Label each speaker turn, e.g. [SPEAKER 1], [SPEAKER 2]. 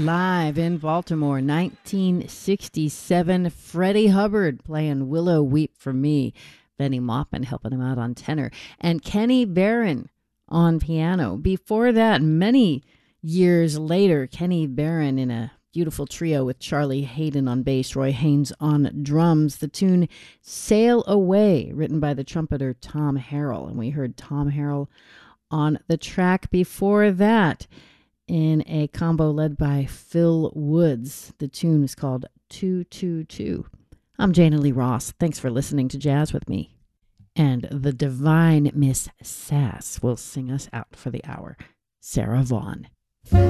[SPEAKER 1] live in Baltimore, 1967. Freddie Hubbard playing Willow Weep for Me. Benny Maupin helping him out on tenor. And Kenny Barron on piano. Before that, many years later, Kenny Barron in a beautiful trio with Charlie Hayden on bass, Roy Haynes on drums. The tune Sail Away, written by the trumpeter Tom Harrell. And we heard Tom Harrell on the track before that in a combo led by Phil Woods. The tune is called 222. I'm Jana Lee Ross. Thanks for listening to Jazz with me. And the divine Miss Sass will sing us out for the hour. Sarah Vaughan.